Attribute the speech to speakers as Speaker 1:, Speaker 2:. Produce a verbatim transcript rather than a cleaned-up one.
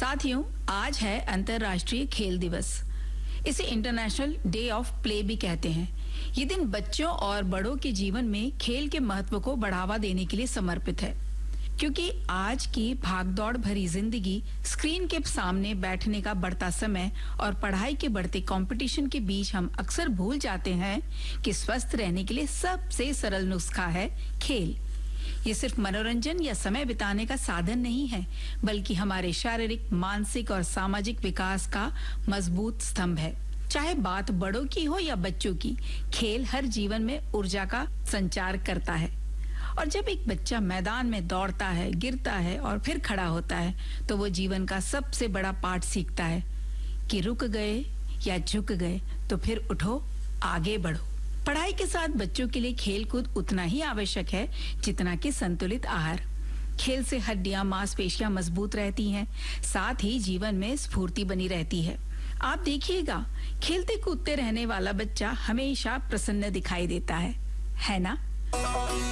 Speaker 1: साथियों, आज है अंतर्राष्ट्रीय खेल दिवस। इसे इंटरनेशनल डे ऑफ प्ले भी कहते हैं। ये दिन बच्चों और बड़ों के जीवन में खेल के महत्व को बढ़ावा देने के लिए समर्पित है, क्योंकि आज की भागदौड़ भरी जिंदगी, स्क्रीन के सामने बैठने का बढ़ता समय और पढ़ाई के बढ़ते कंपटीशन के बीच हम अक्सर भूल जाते हैं कि स्वस्थ रहने के लिए सबसे सरल नुस्खा है खेल। ये सिर्फ मनोरंजन या समय बिताने का साधन नहीं है, बल्कि हमारे शारीरिक, मानसिक और सामाजिक विकास का मजबूत स्तंभ है। चाहे बात बड़ों की हो या बच्चों की, खेल हर जीवन में ऊर्जा का संचार करता है। और जब एक बच्चा मैदान में दौड़ता है, गिरता है और फिर खड़ा होता है, तो वो जीवन का सबसे बड़ा पाठ सीखता है कि रुक गए या झुक गए तो फिर उठो, आगे बढ़ो। पढ़ाई के साथ बच्चों के लिए खेल कूद उतना ही आवश्यक है जितना कि संतुलित आहार। खेल से हड्डियां, मांसपेशियां मजबूत रहती हैं, साथ ही जीवन में स्फूर्ति बनी रहती है। आप देखिएगा, खेलते कूदते रहने वाला बच्चा हमेशा प्रसन्न दिखाई देता है, है ना?